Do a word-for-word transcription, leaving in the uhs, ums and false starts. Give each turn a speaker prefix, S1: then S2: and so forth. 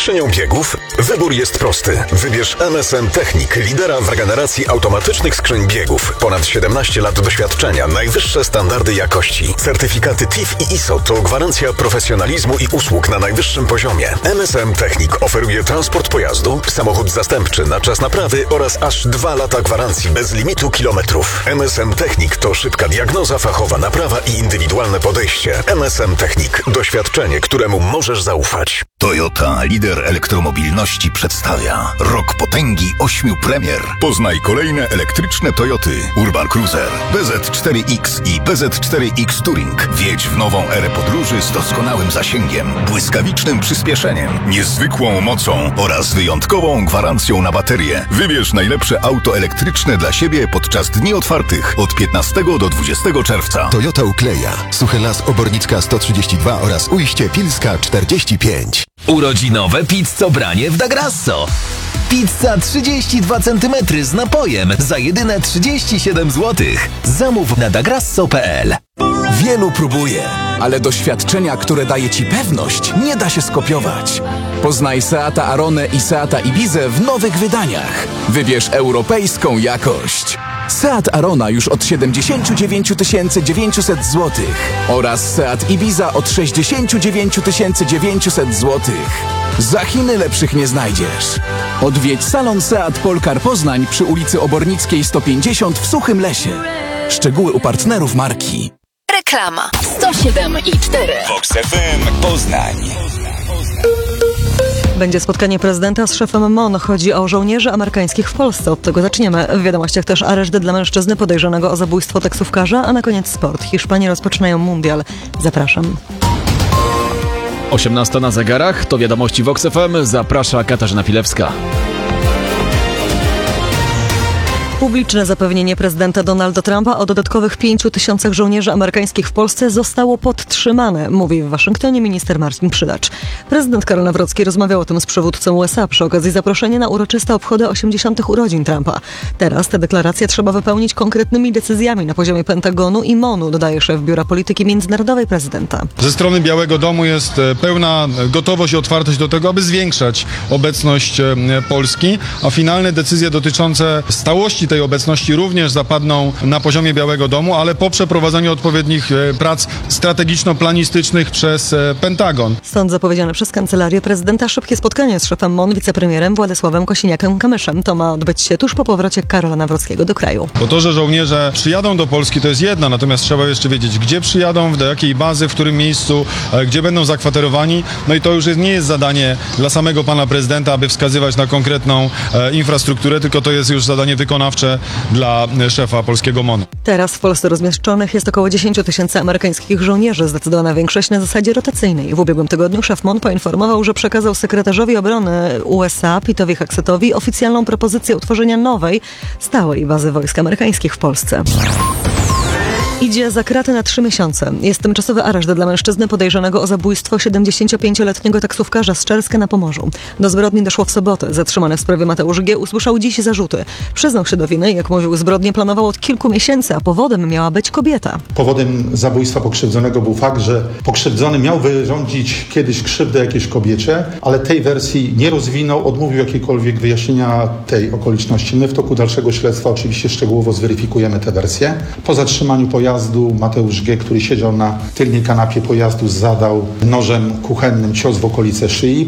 S1: skrzynią biegów? Wybór jest prosty. Wybierz M S M Technik, lidera w regeneracji automatycznych skrzyń biegów. Ponad siedemnaście lat doświadczenia, najwyższe standardy jakości. Certyfikaty T I F i I S O to gwarancja profesjonalizmu i usług na najwyższym poziomie. M S M Technik oferuje transport pojazdu, samochód zastępczy na czas naprawy oraz aż dwa lata gwarancji bez limitu kilometrów. M S M Technik to szybka diagnoza, fachowa naprawa i indywidualne podejście. M S M Technik. Doświadczenie, któremu możesz zaufać.
S2: Toyota, lider elektromobilności, przedstawia Rok Potęgi ośmiu premier. Poznaj kolejne elektryczne Toyoty Urban Cruiser, B Z cztery X i B Z cztery X Touring. Wjedź w nową erę podróży z doskonałym zasięgiem, błyskawicznym przyspieszeniem, niezwykłą mocą oraz wyjątkową gwarancją na baterię. Wybierz najlepsze auto elektryczne dla siebie podczas dni otwartych od piętnastego do dwudziestego czerwca.
S3: Toyota Ukleja, Suchy Las Obornicka sto trzydzieści dwa oraz Ujście Pilska czterdzieści pięć.
S4: Urodzinowe pizzobranie w Da Grasso. Pizza trzydzieści dwa centymetry z napojem za jedyne trzydzieści siedem złotych. Zamów na dagrasso kropka p l.
S5: Wielu próbuje, ale doświadczenia, które daje Ci pewność, nie da się skopiować. Poznaj Seata Aronę i Seata Ibizę w nowych wydaniach. Wybierz europejską jakość. Seat Arona już od siedemdziesiąt dziewięć tysięcy dziewięćset złotych oraz Seat Ibiza od sześćdziesiąt dziewięć tysięcy dziewięćset złotych. Za Chiny lepszych nie znajdziesz. Odwiedź salon Seat Polkar Poznań przy ulicy Obornickiej sto pięćdziesiąt w Suchym Lesie. Szczegóły u partnerów marki.
S6: Reklama sto siedem i cztery.
S2: Vox F M Poznań.
S7: Będzie spotkanie prezydenta z szefem M O N. Chodzi o żołnierzy amerykańskich w Polsce. Od tego zaczniemy. W wiadomościach też areszt dla mężczyzny podejrzanego o zabójstwo taksówkarza, a na koniec sport. Hiszpanie rozpoczynają mundial. Zapraszam.
S8: osiemnasta na zegarach, to wiadomości Vox F M. Zaprasza Katarzyna Pilewska.
S7: Publiczne zapewnienie prezydenta Donalda Trumpa o dodatkowych pięciu tysiącach żołnierzy amerykańskich w Polsce zostało podtrzymane, mówi w Waszyngtonie minister Marcin Przydacz. Prezydent Karol Nawrocki rozmawiał o tym z przywódcą U S A przy okazji zaproszenia na uroczyste obchody osiemdziesiątych urodzin Trumpa. Teraz tę deklarację trzeba wypełnić konkretnymi decyzjami na poziomie Pentagonu i M O N u, dodaje szef Biura Polityki Międzynarodowej prezydenta.
S9: Ze strony Białego Domu jest pełna gotowość i otwartość do tego, aby zwiększać obecność Polski, a finalne decyzje dotyczące stałości tej obecności również zapadną na poziomie Białego Domu, ale po przeprowadzeniu odpowiednich prac strategiczno-planistycznych przez Pentagon.
S7: Stąd zapowiedziane przez Kancelarię Prezydenta szybkie spotkanie z szefem M O N, wicepremierem Władysławem Kosiniakiem-Kamyszem. To ma odbyć się tuż po powrocie Karola Nawrockiego do kraju.
S9: Bo to, że żołnierze przyjadą do Polski, to jest jedna, natomiast trzeba jeszcze wiedzieć, gdzie przyjadą, do jakiej bazy, w którym miejscu, gdzie będą zakwaterowani. No i to już jest, nie jest zadanie dla samego pana prezydenta, aby wskazywać na konkretną e, infrastrukturę, tylko to jest już zadanie wykonawcze dla szefa polskiego M O N u.
S7: Teraz w Polsce rozmieszczonych jest około dziesięć tysięcy amerykańskich żołnierzy, zdecydowana większość na zasadzie rotacyjnej. W ubiegłym tygodniu szef M O N poinformował, że przekazał sekretarzowi obrony U S A Pitowi Hexetowi oficjalną propozycję utworzenia nowej, stałej bazy wojsk amerykańskich w Polsce. Idzie za kraty na trzy miesiące. Jest tymczasowy areszt dla mężczyzny podejrzanego o zabójstwo siedemdziesięciopięcioletniego taksówkarza z Czerska na Pomorzu. Do zbrodni doszło w sobotę. Zatrzymany w sprawie Mateusz G. usłyszał dziś zarzuty. Przyznał się do winy, jak mówił, zbrodnię planował od kilku miesięcy, a powodem miała być kobieta.
S10: Powodem zabójstwa pokrzywdzonego był fakt, że pokrzywdzony miał wyrządzić kiedyś krzywdę jakiejś kobiecie, ale tej wersji nie rozwinął, odmówił jakiejkolwiek wyjaśnienia tej okoliczności. My w toku dalszego śledztwa oczywiście szczegółowo zweryfikujemy tę wersję. Po zatrzymaniu pojazdu Mateusz G., który siedział na tylnej kanapie pojazdu, zadał nożem kuchennym cios w okolice szyi.